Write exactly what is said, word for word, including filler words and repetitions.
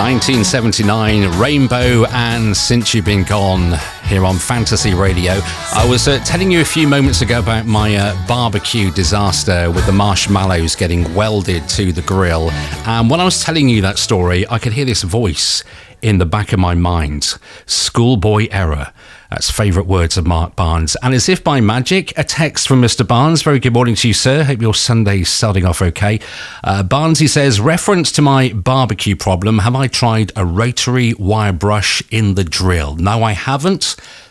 nineteen seventy-nine, Rainbow and Since You've Been Gone here on Fantasy Radio. I was uh, telling you a few moments ago about my uh, barbecue disaster with the marshmallows getting welded to the grill. And when I was telling you that story, I could hear this voice in the back of my mind. Schoolboy error. That's favourite words of Mark Barnes. And as if by magic, a text from Mister Barnes. Very good morning to you, sir. Hope your Sunday's starting off okay. Uh, Barnes, he says, reference to my barbecue problem, have I tried a rotary wire brush in the drill? No, I haven't.